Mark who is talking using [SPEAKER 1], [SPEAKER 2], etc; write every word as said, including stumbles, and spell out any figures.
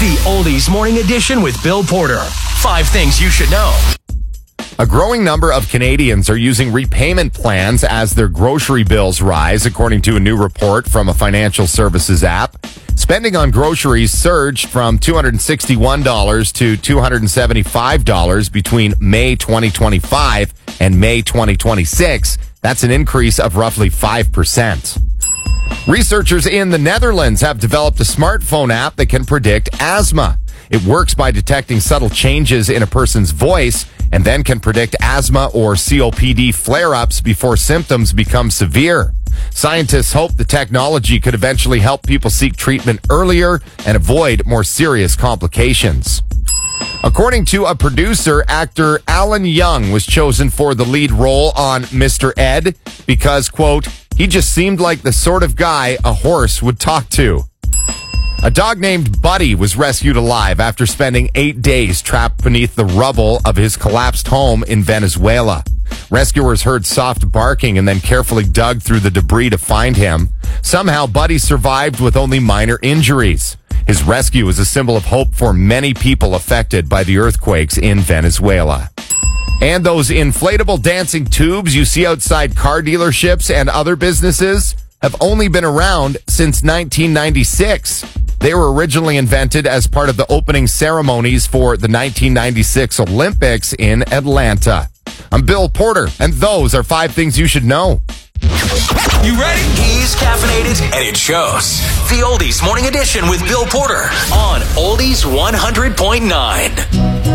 [SPEAKER 1] The Oldies Morning Edition with Bill Porter. Five things you should know.
[SPEAKER 2] A growing number of Canadians are using repayment plans as their grocery bills rise, according to a new report from a financial services app. Spending on groceries surged from two hundred sixty-one dollars to two hundred seventy-five dollars between May twenty twenty-five and May twenty twenty-six. That's an increase of roughly five percent. Researchers in the Netherlands have developed a smartphone app that can predict asthma. It works by detecting subtle changes in a person's voice and then can predict asthma or C O P D flare-ups before symptoms become severe. Scientists hope the technology could eventually help people seek treatment earlier and avoid more serious complications. According to a producer, actor Alan Young was chosen for the lead role on Mister Ed because, quote, he just seemed like the sort of guy a horse would talk to. A dog named Buddy was rescued alive after spending eight days trapped beneath the rubble of his collapsed home in Venezuela. Rescuers heard soft barking and then carefully dug through the debris to find him. Somehow, Buddy survived with only minor injuries. His rescue is a symbol of hope for many people affected by the earthquakes in Venezuela. And those inflatable dancing tubes you see outside car dealerships and other businesses have only been around since nineteen ninety-six. They were originally invented as part of the opening ceremonies for the nineteen ninety-six Olympics in Atlanta. I'm Bill Porter, and those are five things you should know.
[SPEAKER 1] You ready? He's caffeinated, and it shows. The Oldies Morning Edition with Bill Porter on Oldies one hundred point nine.